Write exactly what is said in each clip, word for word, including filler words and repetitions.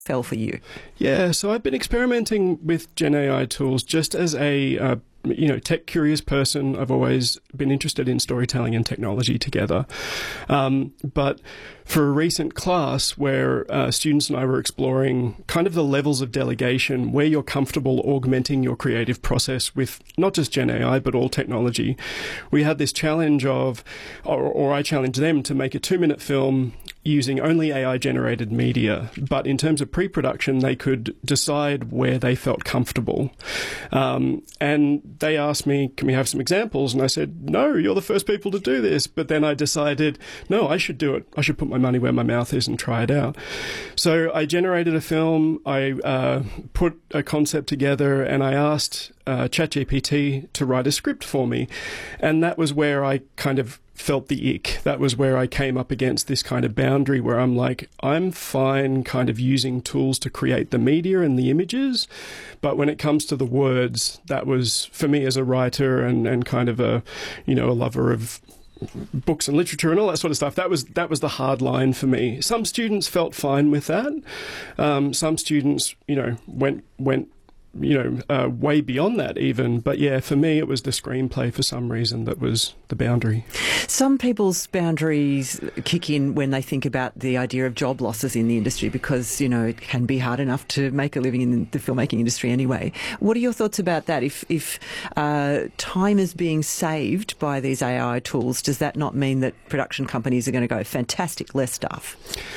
fell for you? Yeah, so I've been experimenting with Gen A I tools just as a uh, you know, tech-curious person. I've always been interested in storytelling and technology together. Um, but for a recent class where uh, students and I were exploring kind of the levels of delegation, where you're comfortable augmenting your creative process with not just Gen A I, but all technology, we had this challenge of, or, or I challenged them to make a two-minute film using only A I-generated media. But in terms of pre-production, they could decide where they felt comfortable. Um, and they asked me, can we have some examples? And I said, no, you're the first people to do this. But then I decided, no, I should do it. I should put my money where my mouth is and try it out. So I generated a film. I uh, put a concept together, and I asked uh, ChatGPT to write a script for me. And that was where I kind of felt the ick. That was where I came up against this kind of boundary where I'm like, I'm fine kind of using tools to create the media and the images, but when it comes to the words, that was, for me as a writer and, and kind of a, you know, a lover of books and literature and all that sort of stuff, that was that was the hard line for me. Some students felt fine with that. Um, some students, you know, went went you know, uh, way beyond that even. But yeah, for me, it was the screenplay for some reason that was the boundary. Some people's boundaries kick in when they think about the idea of job losses in the industry because, you know, it can be hard enough to make a living in the filmmaking industry anyway. What are your thoughts about that? If, if uh, time is being saved by these A I tools, does that not mean that production companies are going to go, fantastic, less staff?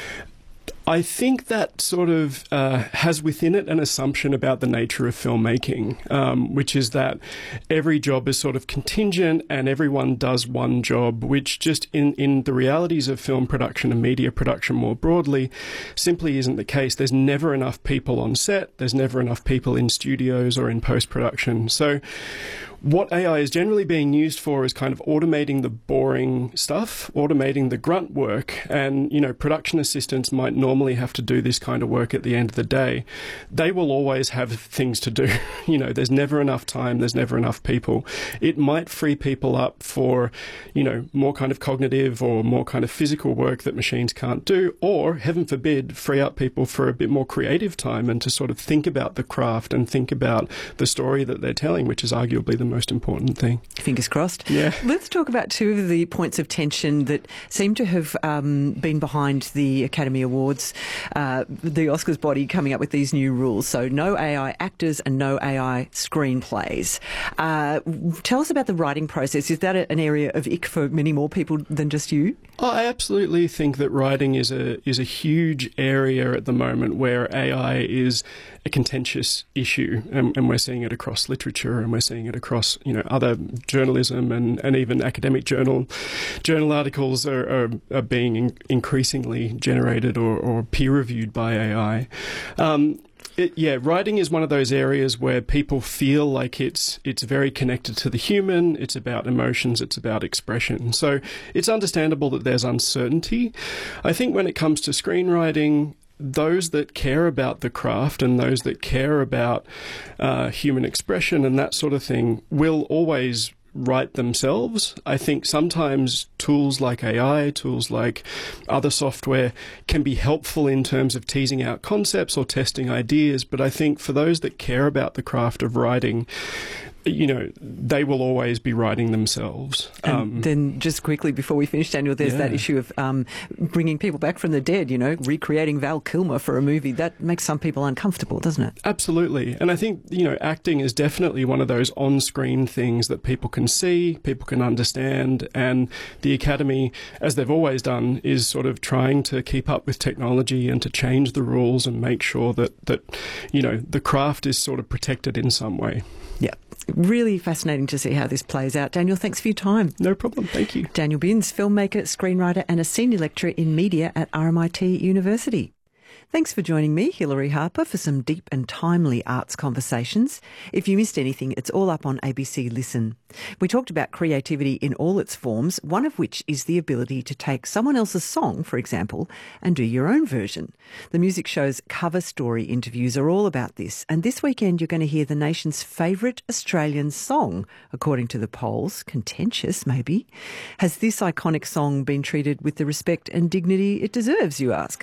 I think that sort of uh, has within it an assumption about the nature of filmmaking, um, which is that every job is sort of contingent and everyone does one job, which just in, in the realities of film production and media production more broadly simply isn't the case. There's never enough people on set. There's never enough people in studios or in post-production. So what A I is generally being used for is kind of automating the boring stuff, automating the grunt work, and, you know, production assistants might normally have to do this kind of work at the end of the day. They will always have things to do. You know, there's never enough time, there's never enough people. It might free people up for, you know, more kind of cognitive or more kind of physical work that machines can't do, or, heaven forbid, free up people for a bit more creative time and to sort of think about the craft and think about the story that they're telling, which is arguably the most important thing. Fingers crossed. Yeah. Let's talk about two of the points of tension that seem to have um, been behind the Academy Awards, uh, the Oscars body coming up with these new rules. So no A I actors and no A I screenplays. Uh, tell us about the writing process. Is that an area of ick for many more people than just you? Oh, I absolutely think that writing is a is a huge area at the moment where A I is a contentious issue, and, and we're seeing it across literature, and we're seeing it across, you know, other journalism, and, and even academic journal journal articles are, are, are being in, increasingly generated or, or peer reviewed by A I. Um, It, yeah, writing is one of those areas where people feel like it's it's very connected to the human. It's about emotions. It's about expression. So it's understandable that there's uncertainty. I think when it comes to screenwriting, those that care about the craft and those that care about uh, human expression and that sort of thing will always write themselves. I think sometimes tools like A I, tools like other software can be helpful in terms of teasing out concepts or testing ideas, but I think for those that care about the craft of writing, you know, they will always be writing themselves. And um, then just quickly before we finish, Daniel, there's yeah. that issue of um, bringing people back from the dead, you know, recreating Val Kilmer for a movie. That makes some people uncomfortable, doesn't it? Absolutely. And I think, you know, acting is definitely one of those on-screen things that people can see, people can understand, and the Academy, as they've always done, is sort of trying to keep up with technology and to change the rules and make sure that, that you know, the craft is sort of protected in some way. Yeah. Really fascinating to see how this plays out. Daniel, thanks for your time. No problem. Thank you. Daniel Binns, filmmaker, screenwriter and a senior lecturer in media at R M I T University. Thanks for joining me, Hilary Harper, for some deep and timely arts conversations. If you missed anything, it's all up on A B C Listen. We talked about creativity in all its forms, one of which is the ability to take someone else's song, for example, and do your own version. The music show's cover story interviews are all about this, and this weekend you're going to hear the nation's favourite Australian song, according to the polls. Contentious, maybe. Has this iconic song been treated with the respect and dignity it deserves, you ask?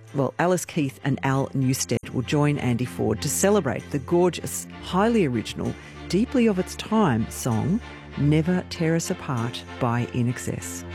Well, Alice Keith and Al Newstead will join Andy Ford to celebrate the gorgeous, highly original, deeply of its time song, Never Tear Us Apart by I N X S.